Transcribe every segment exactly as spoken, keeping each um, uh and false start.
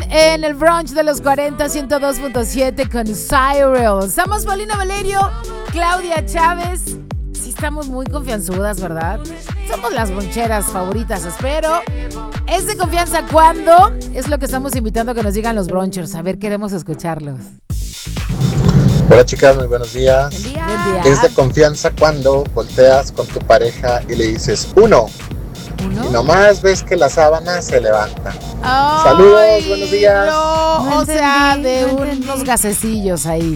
en el brunch de los cuarenta, ciento dos punto siete con Cyril. Estamos Paulina Valerio, Claudia Chávez. Sí estamos muy confianzudas, ¿verdad? Somos las boncheras favoritas, espero. ¿Es de confianza cuándo? Es lo que estamos invitando a que nos digan los brunchers. A ver, queremos escucharlos. Hola chicas, muy buenos días. Buen día. Buen día. Es de confianza cuando volteas con tu pareja y le dices uno. ¿Uno? Y nomás ves que la sábana se levanta. Ay, Saludos, buenos días. No, No o sea, entendí, de no unos entendí. gasecillos ahí.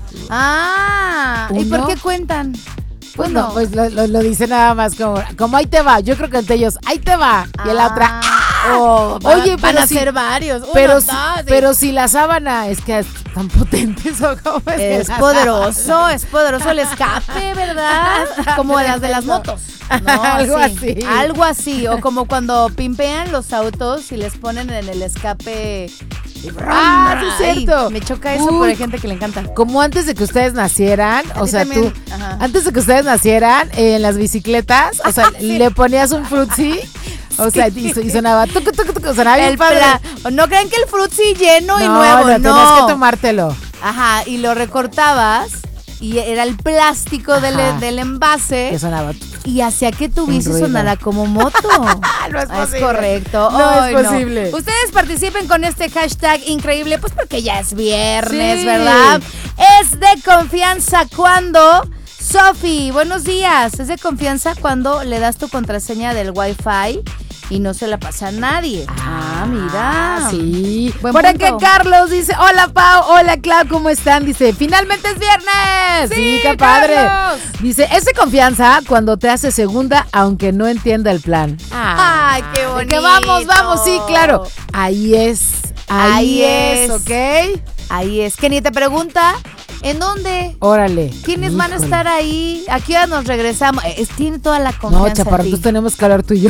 Ah, ¿y ¿Uno? por qué cuentan? Pues Uno. no, pues lo, lo, lo dice nada más como, como ahí te va. Yo creo que entre ellos, ahí te va. Y la otra, ¡ah! Oh, van, Oye, van pero a si- ser varios. Uno, pero, dos, si, sí. pero si la sábana es que es tan potente, ¿o cómo es que Es la poderoso, es poderoso el escape, ¿verdad? Como las de las motos. No, Algo sí, así. Algo así. O como cuando pimpean los autos y les ponen en el escape. Ah, sí es Ay, cierto. me choca eso, Uy. pero hay gente que le encanta. Como antes de que ustedes nacieran, A o ti sea, también, tú, ajá. antes de que ustedes nacieran, en las bicicletas, o sea, le ponías un frutzi, o sea, y, y sonaba, tucu, tucu, tucu, sonaba bien El padre. pla- no crean que el frutzi lleno y No, nuevo, no, no. tenías que tomártelo. Ajá, y lo recortabas y era el plástico del, Ajá. del envase Que sonaba. y hacía que tu Un bici ruido. sonara como moto. No es Ah, es posible. correcto. No Ay, es posible. Ustedes participen con este hashtag increíble, pues porque ya es viernes, Sí. ¿verdad? Es de confianza cuando... Sofi, buenos días. Es de confianza cuando le das tu contraseña del Wi-Fi y no se la pasa a nadie. Ah, mira. Sí. Buen Por punto. acá Carlos dice, hola Pau, hola Clau, ¿cómo están? Dice, finalmente es viernes. Sí, qué padre. Carlos. Dice, es de confianza cuando te hace segunda aunque no entienda el plan. Ay, qué De bonito. que vamos, vamos, sí, claro. Ahí es, ahí, Ahí es, es. ¿ok? Ahí es. Que ni te pregunta, ¿en dónde? Órale. ¿Quiénes van a Híjole. estar ahí? ¿A qué hora nos regresamos? Eh, es- tiene toda la No, confianza en chaparro, ti. entonces tenemos que hablar tú y yo.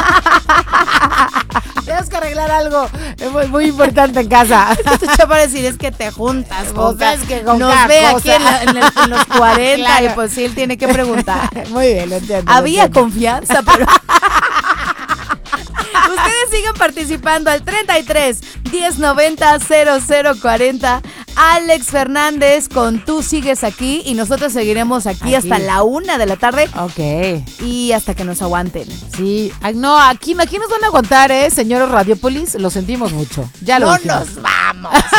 Tenemos que arreglar algo muy, muy importante en casa. Tú, chaparro, decir es que te juntas, Pues Coca. es que con Nos cada ve cosa. aquí en, la- en el- en los cuarenta Claro. y pues sí, él tiene que preguntar. Muy bien, lo entiendo. lo Había entiendo. confianza, pero... Ustedes sigan participando al treinta y tres, diez noventa, cero cero cuarenta. Alex Fernández con Tú Sigues Aquí y nosotros seguiremos aquí, Aquí. hasta la una de la tarde Ok. y hasta que nos aguanten. Sí. Ay, no, aquí, aquí nos van a aguantar, ¿eh? Señores Radiopolis, lo sentimos mucho. Ya lo No dijimos. nos vamos.